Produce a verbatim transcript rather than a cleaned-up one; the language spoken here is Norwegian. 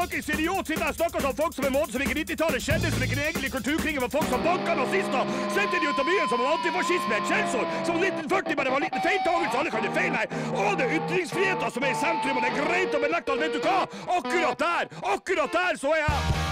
fuckings idiot sitter og snakker som folk som en måte som ikke nitti-tallet skjedde, som ikke den egentlige kulturkrigen var folk som banka nazister, sendte de ut av byen som en antifascisme, et skjellsord, som nitten førti bare var en liten feiltagelse, alle kan det feil her. Og det er ytringsfriheten som er i sentrum, og det er greit å benekte, vet du hva? Akkurat der, akkurat der så er jeg.